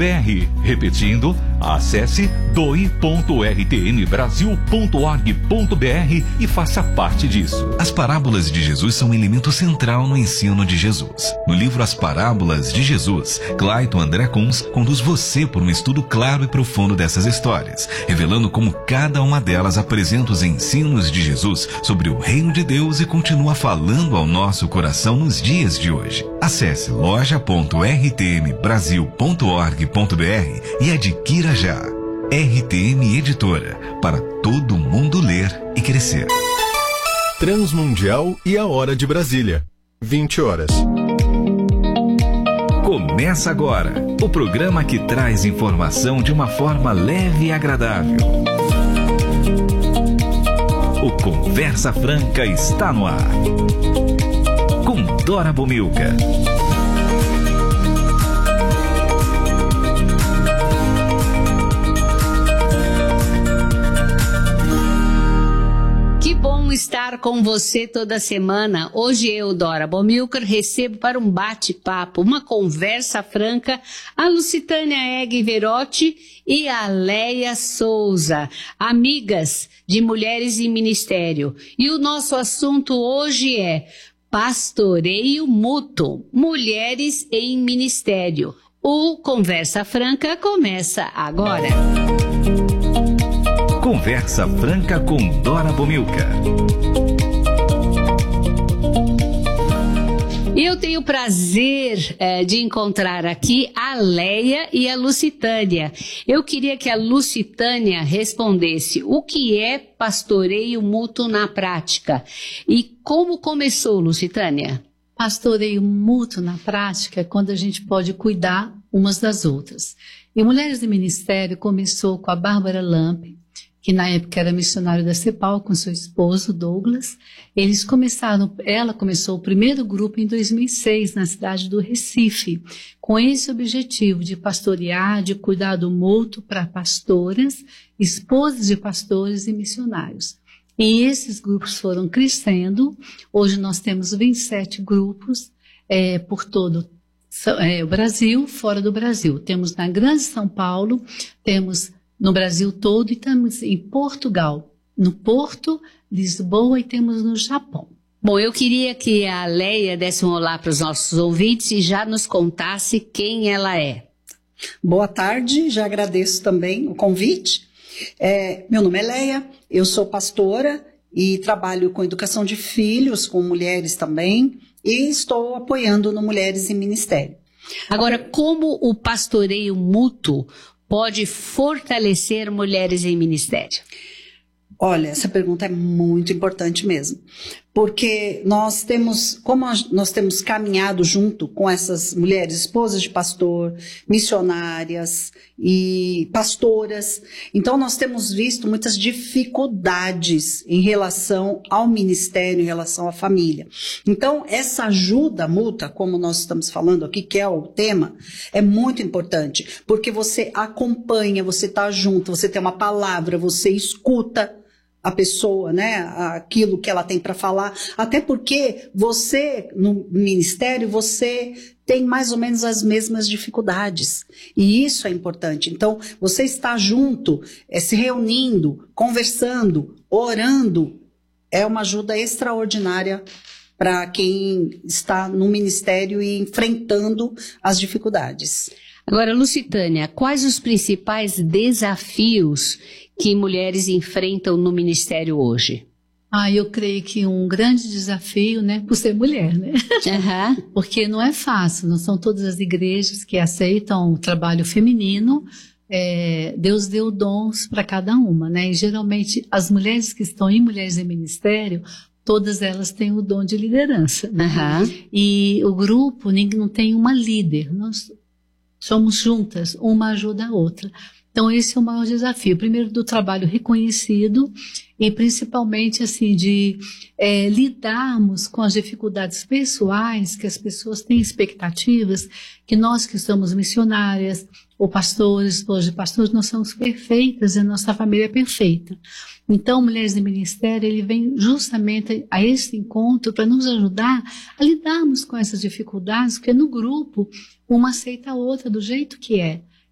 Repetindo, acesse doi.rtmbrasil.org.br e faça parte disso. As parábolas de Jesus são um elemento central no ensino de Jesus. No livro As Parábolas de Jesus, Clayton André Kunz conduz você por um estudo claro e profundo dessas histórias, revelando como cada uma delas apresenta os ensinos de Jesus sobre o reino de Deus e continua falando ao nosso coração nos dias de hoje. Acesse loja.rtmbrasil.org.br e adquira já. RTM Editora, para todo mundo ler e crescer. Transmundial e a Hora de Brasília, 20 horas. Começa agora o programa que traz informação de uma forma leve e agradável. O Conversa Franca está no ar. Com Dora Bomilca. Que bom estar com você toda semana. Hoje eu, Dora Bomilcar, recebo para um bate-papo, uma conversa franca, a Lucitânia Egg Verotti e a Leia Souza, amigas de Mulheres em Ministério. E o nosso assunto hoje é Pastoreio Mútuo, Mulheres em Ministério. O Conversa Franca começa agora. Conversa Franca com Dora Bomilca. Eu tenho o prazer de encontrar aqui a Leia e a Lucitânia. Eu queria que a Lucitânia respondesse o que é pastoreio mútuo na prática e como começou, Lucitânia? Pastoreio mútuo na prática é quando a gente pode cuidar umas das outras. E Mulheres de Ministério começou com a Bárbara Lampe, que na época era missionário da CEPAL com seu esposo Douglas. Ela começou o primeiro grupo em 2006 na cidade do Recife, com esse objetivo de pastorear, de cuidado mútuo para pastoras, esposas de pastores e missionários. E esses grupos foram crescendo. Hoje nós temos 27 grupos por todo o Brasil, fora do Brasil. Temos na Grande São Paulo, temos no Brasil todo e estamos em Portugal, no Porto, Lisboa e temos no Japão. Bom, eu queria que a Leia desse um olá para os nossos ouvintes e já nos contasse quem ela é. Boa tarde, já agradeço também o convite. Meu nome é Leia, eu sou pastora e trabalho com educação de filhos, com mulheres também, e estou apoiando no Mulheres em Ministério. Agora, como o pastoreio mútuo pode fortalecer mulheres em ministério? Olha, essa pergunta é muito importante mesmo, porque nós temos caminhado junto com essas mulheres, esposas de pastor, missionárias e pastoras, então nós temos visto muitas dificuldades em relação ao ministério, em relação à família. Então, essa ajuda mútua, como nós estamos falando aqui, que é o tema, é muito importante, porque você acompanha, você está junto, você tem uma palavra, você escuta a pessoa, né, aquilo que ela tem para falar, até porque você, no ministério, você tem mais ou menos as mesmas dificuldades, e isso é importante. Então, você está junto, se reunindo, conversando, orando, é uma ajuda extraordinária para quem está no ministério e enfrentando as dificuldades. Agora, Lucitânia, quais os principais desafios que mulheres enfrentam no ministério hoje? Eu creio que um grande desafio, né, por ser mulher, né? Uhum. Porque não é fácil, não são todas as igrejas que aceitam o trabalho feminino. Deus deu dons para cada uma, né? E geralmente as mulheres que estão em Mulheres em Ministério, todas elas têm o dom de liderança, né? Uhum. E o grupo não tem uma líder, nós somos juntas, uma ajuda a outra. Então esse é o maior desafio, primeiro do trabalho reconhecido e principalmente assim de lidarmos com as dificuldades pessoais, que as pessoas têm expectativas, que nós que somos missionárias, ou pastores, esposas de pastores, nós somos perfeitas e a nossa família é perfeita. Então, Mulheres de Ministério, ele vem justamente a esse encontro para nos ajudar a lidarmos com essas dificuldades, porque no grupo, uma aceita a outra do jeito que é.